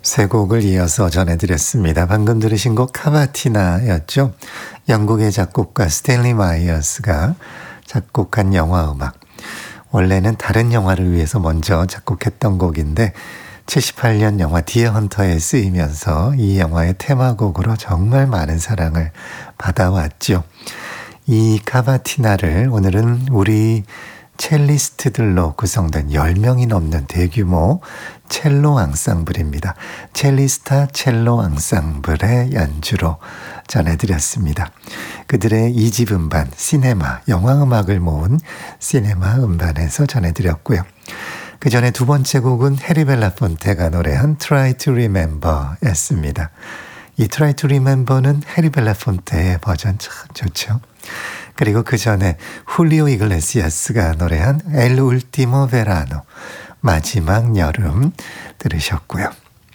세 곡을 이어서 전해드렸습니다. 방금 들으신 곡 카바티나였죠. 영국의 작곡가 스탠리 마이어스가 작곡한 영화 음악. 원래는 다른 영화를 위해서 먼저 작곡했던 곡인데 78년 영화 디어 헌터에 쓰이면서 이 영화의 테마곡으로 정말 많은 사랑을 받아왔죠. 이 카바티나를 오늘은 우리 첼리스트들로 구성된 10명이 넘는 대규모 첼로 앙상블입니다. 첼리스타 첼로 앙상블의 연주로 전해드렸습니다. 그들의 2집 음반, 시네마, 영화음악을 모은 시네마 음반에서 전해드렸고요. 그 전에 두 번째 곡은 해리 벨라폰테가 노래한 Try to Remember였습니다. 이 Try to Remember는 해리 벨라폰테의 버전 참 좋죠. 그리고 그 전에 훌리오 이글레시아스가 노래한 El Último Verano, 마지막 여름 들으셨고요.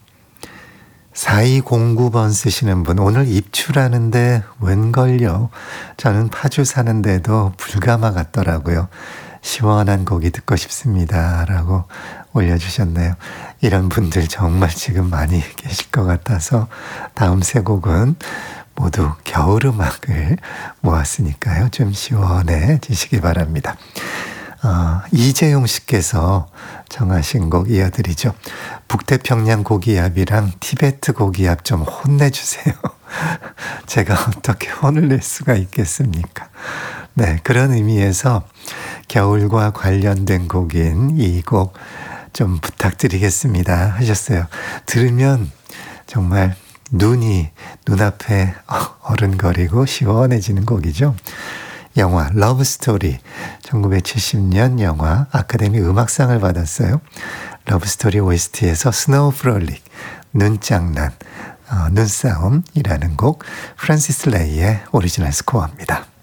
4209번 쓰시는 분, 오늘 입출하는데 웬걸요? 저는 파주 사는데도 불가마 같더라고요. 시원한 곡이 듣고 싶습니다. 라고 올려주셨네요. 이런 분들 정말 지금 많이 계실 것 같아서 다음 세 곡은 모두 겨울음악을 모았으니까요. 좀 시원해지시기 바랍니다. 이재용 씨께서 정하신 곡 이어드리죠. 북태평양 고기압이랑 티베트 고기압 좀 혼내주세요. 제가 어떻게 혼을 낼 수가 있겠습니까? 네, 그런 의미에서 겨울과 관련된 곡인 이 곡 좀 부탁드리겠습니다 하셨어요. 들으면 정말 눈이 눈앞에 어른거리고 시원해지는 곡이죠. 영화 러브 스토리 1970년 영화 아카데미 음악상을 받았어요. 러브 스토리 OST에서 스노우 프롤릭 눈장난 눈싸움이라는 곡 프란시스 레이의 오리지널 스코어입니다.